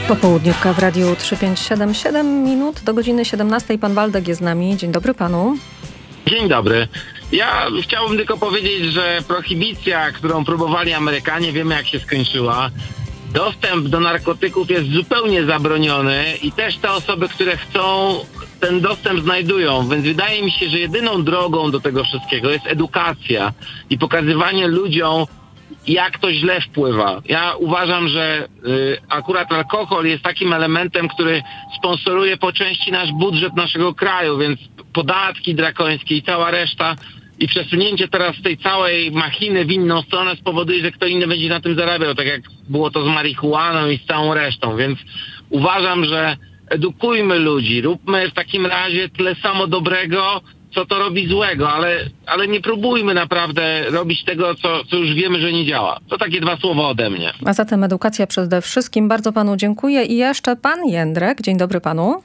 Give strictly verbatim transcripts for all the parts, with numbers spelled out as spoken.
Popołudniówka w Radiu trzysta pięćdziesiąt siedem, siedem minut do godziny siedemnastej. Pan Waldek jest z nami. Dzień dobry panu. Dzień dobry. Ja chciałbym tylko powiedzieć, że prohibicja, którą próbowali Amerykanie, wiemy jak się skończyła. Dostęp do narkotyków jest zupełnie zabroniony i też te osoby, które chcą, ten dostęp znajdują. Więc wydaje mi się, że jedyną drogą do tego wszystkiego jest edukacja i pokazywanie ludziom, jak to źle wpływa. Ja uważam, że y, akurat alkohol jest takim elementem, który sponsoruje po części nasz budżet naszego kraju, więc podatki drakońskie i cała reszta i przesunięcie teraz tej całej machiny w inną stronę spowoduje, że kto inny będzie na tym zarabiał, tak jak było to z marihuaną i z całą resztą, więc uważam, że edukujmy ludzi, róbmy w takim razie tyle samo dobrego, co to robi złego, ale, ale nie próbujmy naprawdę robić tego, co, co już wiemy, że nie działa. To takie dwa słowa ode mnie. A zatem edukacja przede wszystkim. Bardzo panu dziękuję. I jeszcze pan Jędrek. Dzień dobry panu.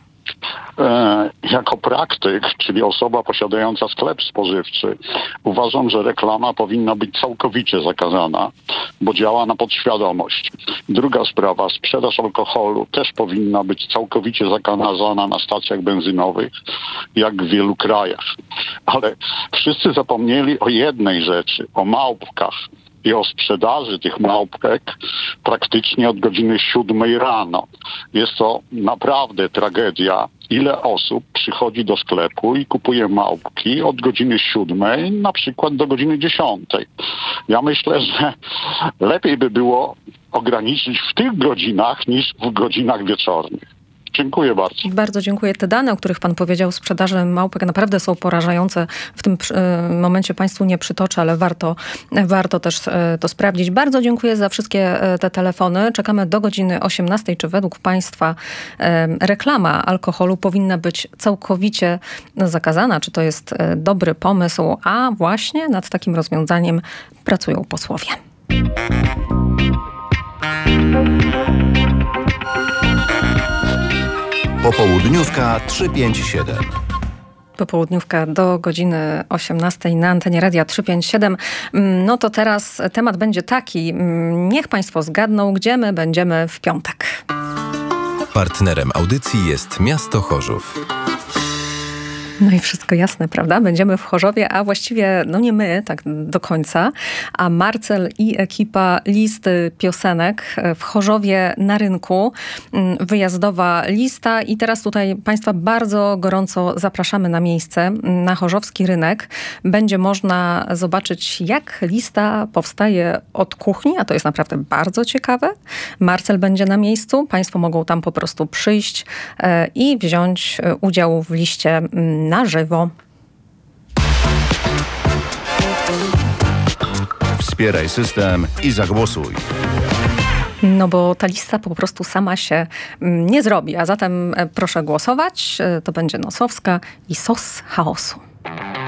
E, jako praktyk, czyli osoba posiadająca sklep spożywczy, uważam, że reklama powinna być całkowicie zakazana, bo działa na podświadomość. Druga sprawa, sprzedaż alkoholu też powinna być całkowicie zakazana na stacjach benzynowych, jak w wielu krajach. Ale wszyscy zapomnieli o jednej rzeczy, o małpkach i o sprzedaży tych małpek praktycznie od godziny siódmej rano. Jest to naprawdę tragedia. Ile osób przychodzi do sklepu i kupuje małpki od godziny siódmej na przykład do godziny dziesiątej. Ja myślę, że lepiej by było ograniczyć w tych godzinach niż w godzinach wieczornych. Dziękuję bardzo. Bardzo dziękuję. Te dane, o których pan powiedział, sprzedaży małpek naprawdę są porażające. W tym momencie państwu nie przytoczę, ale warto, warto też to sprawdzić. Bardzo dziękuję za wszystkie te telefony. Czekamy do godziny osiemnastej. Czy według państwa reklama alkoholu powinna być całkowicie zakazana? Czy to jest dobry pomysł? A właśnie nad takim rozwiązaniem pracują posłowie. Popołudniówka trzysta pięćdziesiąt siedem. Popołudniówka do godziny osiemnastej na antenie Radia trzysta pięćdziesiąt siedem. No to teraz temat będzie taki. Niech państwo zgadną, gdzie my będziemy w piątek. Partnerem audycji jest Miasto Chorzów. No i wszystko jasne, prawda? Będziemy w Chorzowie, a właściwie, no nie my, tak do końca, a Marcel i ekipa Listy Piosenek w Chorzowie na rynku. Wyjazdowa lista i teraz tutaj państwa bardzo gorąco zapraszamy na miejsce, na chorzowski rynek. Będzie można zobaczyć, jak lista powstaje od kuchni, a to jest naprawdę bardzo ciekawe. Marcel będzie na miejscu, państwo mogą tam po prostu przyjść i wziąć udział w liście na żywo. Wspieraj system i zagłosuj. No bo ta lista po prostu sama się nie zrobi. A zatem proszę głosować. To będzie Nosowska i Sos Chaosu.